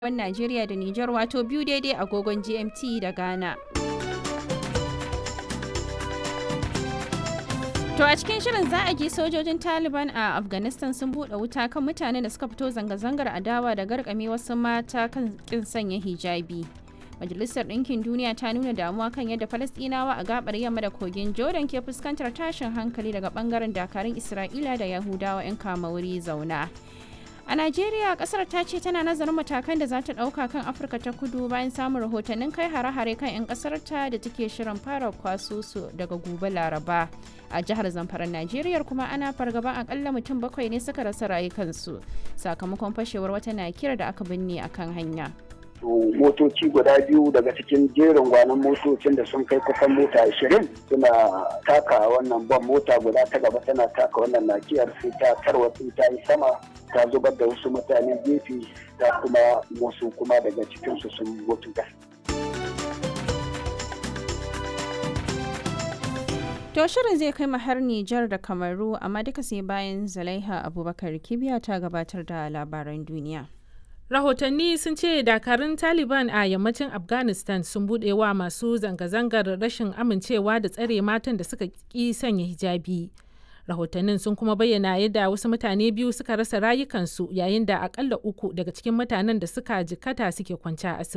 Najeriya da Nijar wato biyu daidai agogon GMT da Ghana. To a cikin shirin za a ji sojojin Taliban a Afghanistan sun buɗe wuta kan mutanen da suka fito zanga-zangar adawa da garkame wasu mata kan kin sanya hijabi. Majalisar Ɗinkin Duniya ta nuna damuwa kan yadda Falasɗinawa a gabar yamma da kogin Jordan ke fuskantar tashin hankali daga bangaren dakarun Isra'ila da Yahudawa 'yan kamauri zauna. A Najeriya, kasar ta ce tana nazarin matakan da za ta ɗauka kan Afirka ta Kudu bayan samun rahotannin kai hare-hare kan 'yan ƙasarta da take shirin fara kwaso su daga gobe Laraba. A jihar Zamfara, Najeriya kuma ana fargaban akalla mutum 7 ne suka rasa rayukansu sakamakon fashewar wata nakira da aka binne akan hanya. Motoci guda biyu daga cikin jerin gwanon motocin da sun kai kusan mota 20 suna taka wannan ban mota guda ta gaba tana taka wannan nakiyar sai ta tarwatsi ta yi sama ta zubar da wasu mutane gefe da kuma wasu kuma daga cikinsu sun mutu. To shirin zai kai har Nijar da Kamaru amma duka sai bayan Zalaiha Abubakar Kibiya ta gabatar da labaran duniya. Rahotanni sun ce dakarun Taliban a yammacin Afghanistan sun buɗe wa masu zanga-zangar rashin amincewa da tsare matan da suka ƙi sanya hijabi. Rahotannin sun kuma bayyana yadda wasu mutane biyu suka rasa rayukansu yayin da akalla 3 daga cikin mutanen da suka jikkata suke kwance a asibiti.